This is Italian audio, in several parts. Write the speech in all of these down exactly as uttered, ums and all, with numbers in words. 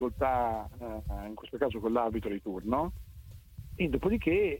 difficoltà eh, in questo caso con l'arbitro di turno, e dopodiché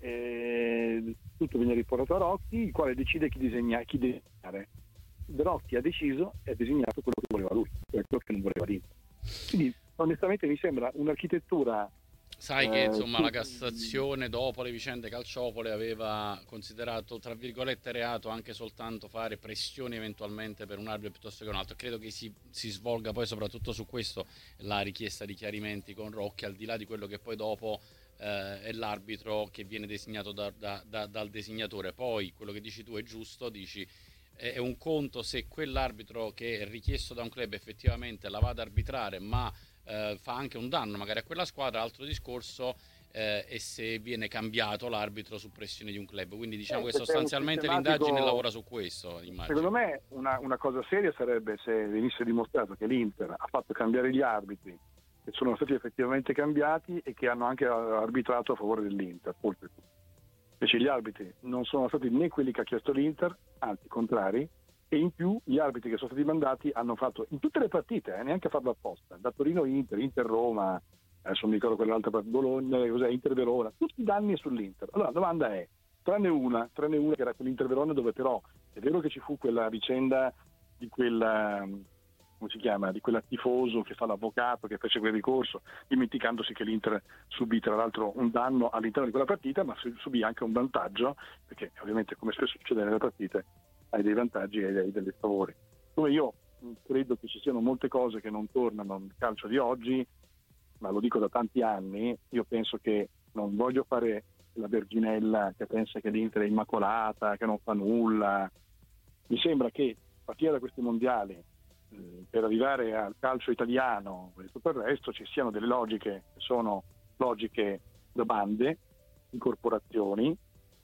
eh, tutto viene riportato a Rocchi, il quale decide chi disegna, chi disegnare. Rocchi ha deciso e ha disegnato quello che voleva lui, cioè quello che non voleva l'Inter. Quindi onestamente mi sembra un'architettura. Sai che eh, insomma che- la Cassazione dopo le vicende calciopole aveva considerato tra virgolette reato anche soltanto fare pressioni eventualmente per un arbitro piuttosto che un altro. Credo che si, si svolga poi soprattutto su questo la richiesta di chiarimenti con Rocchi, al di là di quello che poi dopo eh, è l'arbitro che viene designato da, da, da, dal designatore. Poi quello che dici tu è giusto, dici è un conto se quell'arbitro che è richiesto da un club effettivamente la va ad arbitrare ma eh, fa anche un danno magari a quella squadra, altro discorso eh, e se viene cambiato l'arbitro su pressione di un club, quindi diciamo eh, che se c'è un sostanzialmente l'indagine sistematico. lavora su questo, Secondo immagino. me una, una cosa seria sarebbe se venisse dimostrato che l'Inter ha fatto cambiare gli arbitri, che sono stati effettivamente cambiati e che hanno anche arbitrato a favore dell'Inter. Oltretutto. Invece gli arbitri non sono stati né quelli che ha chiesto l'Inter, anzi contrari, e in più gli arbitri che sono stati mandati hanno fatto in tutte le partite, eh, neanche a farlo apposta, da Torino Inter, Inter Roma, adesso non mi ricordo quell'altra partita, Bologna, cos'è, Inter Verona, tutti i danni sull'Inter. Allora la domanda è, tranne una, tranne una che era quell'Inter Verona dove però è vero che ci fu quella vicenda di quella, come si chiama, di quella tifoso che fa l'avvocato, che fece quel ricorso, dimenticandosi che l'Inter subì tra l'altro un danno all'interno di quella partita, ma subì anche un vantaggio, perché ovviamente come spesso succede nelle partite hai dei vantaggi e hai dei favori. Come io credo che ci siano molte cose che non tornano nel calcio di oggi, ma lo dico da tanti anni, io penso che non voglio fare la verginella che pensa che l'Inter è immacolata, che non fa nulla. Mi sembra che a partire da questi mondiali eh, per arrivare al calcio italiano e tutto il resto ci siano delle logiche che sono logiche da bande, di corporazioni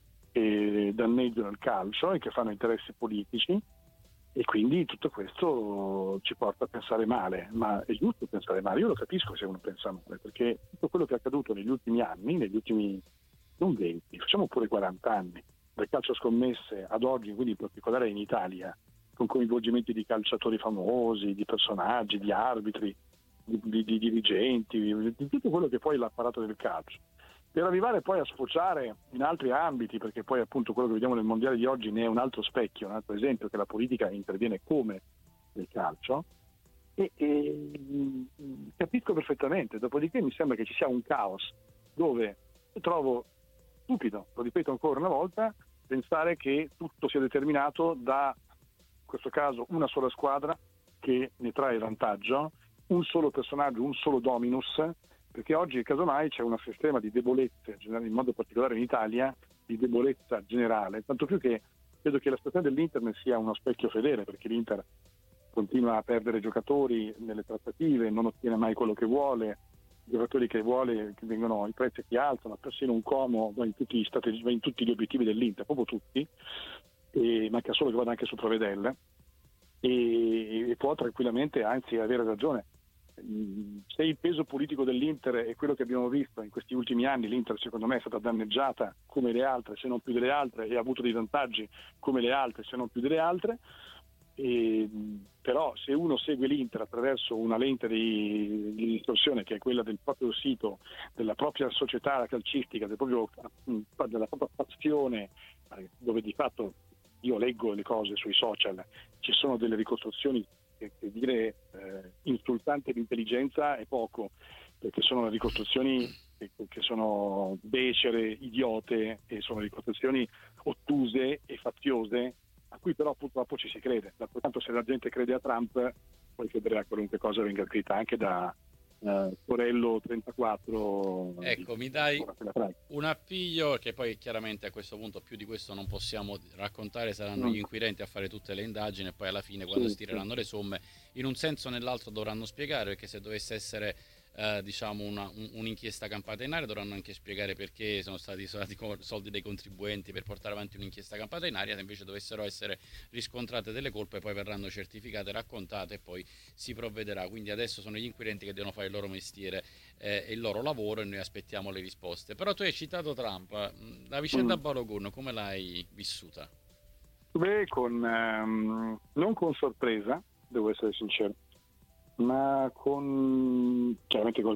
che danneggiano il calcio e che fanno interessi politici, e quindi tutto questo ci porta a pensare male, ma è giusto pensare male, io lo capisco se uno pensa male, perché tutto quello che è accaduto negli ultimi anni, negli ultimi non venti, facciamo pure quaranta anni, dal calcio scommesse ad oggi, quindi in particolare in Italia, con coinvolgimenti di calciatori famosi, di personaggi, di arbitri, di, di, di dirigenti, di, di tutto quello che poi è l'apparato del calcio, per arrivare poi a sfociare in altri ambiti, perché poi appunto quello che vediamo nel mondiale di oggi ne è un altro specchio, un altro esempio, che la politica interviene come nel calcio, e, e capisco perfettamente. Dopodiché mi sembra che ci sia un caos dove trovo stupido, lo ripeto ancora una volta, pensare che tutto sia determinato da, in questo caso, una sola squadra che ne trae vantaggio, un solo personaggio, un solo dominus, perché oggi casomai c'è un sistema di debolezze, in modo particolare in Italia, di debolezza generale, tanto più che credo che la situazione dell'Inter ne sia uno specchio fedele, perché l'Inter continua a perdere giocatori nelle trattative, non ottiene mai quello che vuole, i giocatori che vuole, che vengono, i prezzi si alzano, persino un Como va in tutti gli, stati, va in tutti gli obiettivi dell'Inter, proprio tutti, e manca solo che vada anche su Provedelle, e, e può tranquillamente, anzi avere ragione. Se il peso politico dell'Inter è quello che abbiamo visto in questi ultimi anni, l'Inter secondo me è stata danneggiata come le altre, se non più delle altre, e ha avuto dei vantaggi come le altre, se non più delle altre. E, però se uno segue l'Inter attraverso una lente di, di distorsione che è quella del proprio sito, della propria società calcistica, del proprio, della propria passione, dove di fatto io leggo le cose sui social, ci sono delle ricostruzioni che, che dire eh, insultante l'intelligenza è poco, perché sono ricostruzioni che, che sono becere, idiote, e sono ricostruzioni ottuse e faziose, a cui però purtroppo ci si crede. D'altro canto, se la gente crede a Trump, poi crederà a qualunque cosa venga scritta anche da uh, Torello trentaquattro. Ecco, di, mi dai di un appiglio, che poi chiaramente a questo punto più di questo non possiamo raccontare, saranno mm. gli inquirenti a fare tutte le indagini, e poi alla fine, quando sì, si tireranno sì. le somme, in un senso o nell'altro dovranno spiegare, perché se dovesse essere eh, diciamo una, un, un'inchiesta campata in aria, dovranno anche spiegare perché sono stati usati soldi dei contribuenti per portare avanti un'inchiesta campata in aria. Se invece dovessero essere riscontrate delle colpe, poi verranno certificate, raccontate e poi si provvederà. Quindi adesso sono gli inquirenti che devono fare il loro mestiere eh, e il loro lavoro, e noi aspettiamo le risposte. Però tu hai citato Trump, la vicenda Mm. Balogun come l'hai vissuta? Beh, con, ehm, non con sorpresa, devo essere sincero, ma con chiaramente col